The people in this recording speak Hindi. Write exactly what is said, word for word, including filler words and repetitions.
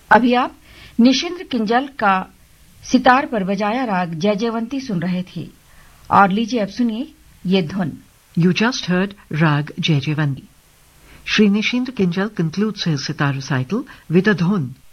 अभी आप निशिंद्र किंजल का सितार पर बजाया राग जयजयवंती सुन रहे थे और लीजिए अब सुनिए ये धुन। You just heard Rag Jayajayvanti. Shri Nishindra Kinjal concludes his sitar recital with a dhun,